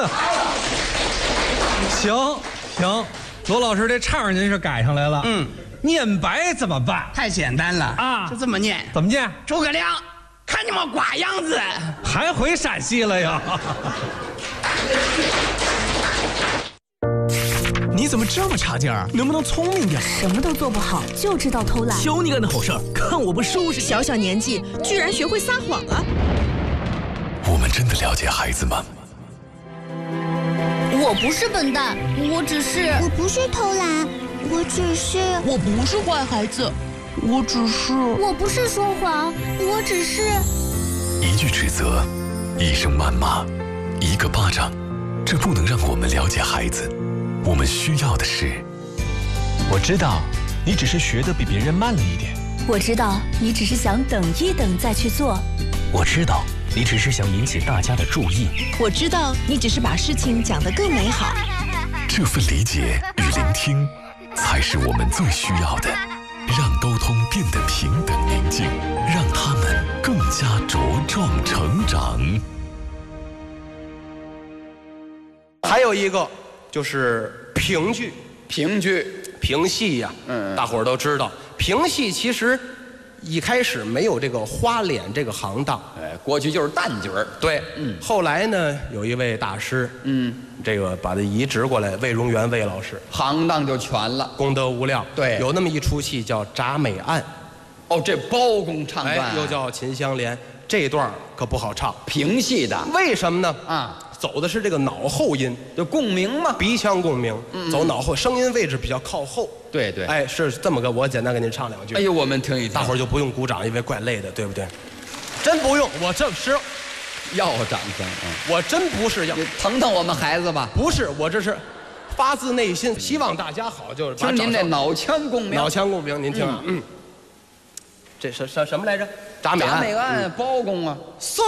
行，罗老师这唱您是改上来了。念白怎么办？ 太简单了啊，就这么念。 怎么念？ 诸葛亮，看你们瓜样子， 还回陕西了呀？ 你怎么这么差劲儿？能不能聪明点？ 什么都做不好，就知道偷懒。 求你干的好事儿，看我不收拾你！ 小小年纪居然学会撒谎了。 我们真的了解孩子吗？ 我不是笨蛋，我不是偷懒， 我不是坏孩子， 我不是说谎，我只是一句指责，一声谩骂，一个巴掌，这不能让我们了解孩子。我们需要的是， 我知道，你只是学得比别人慢了一点。 我知道，你只是想等一等再去做。 我知道，你只是想引起大家的注意。 我知道，你只是把事情讲得更美好。 这份理解与聆听，才是我们最需要的。让沟通变得平等宁静，让他们更加茁壮成长。 还有一个就是评剧，评戏呀，大伙儿都知道，评戏其实一开始没有这个花脸这个行当， 过去就是旦角儿。 对，后来呢，有一位大师，这个把它移植过来，魏荣元魏老师， 行当就全了， 功德无量。 对， 有那么一出戏叫《铡美案》， 哦，这包公唱段， 又叫《秦香莲》，这段可不好唱， 评戏的。 为什么呢？ 啊， 走的是这个脑后音， 就共鸣嘛， 鼻腔共鸣，走脑后，声音位置比较靠后。 对， 哎，是这么个，我简单给您唱两句。 哎呦，我们听一听， 大伙儿就不用鼓掌，因为怪累的，对不对？真不用，我这是要掌声啊！ 我真不是要疼我们孩子吧？ 不是，我这是发自内心，希望大家好，就是听您这脑腔共鸣， 脑腔共鸣，您听啊，这是什么来着？铡美案， 包公啊。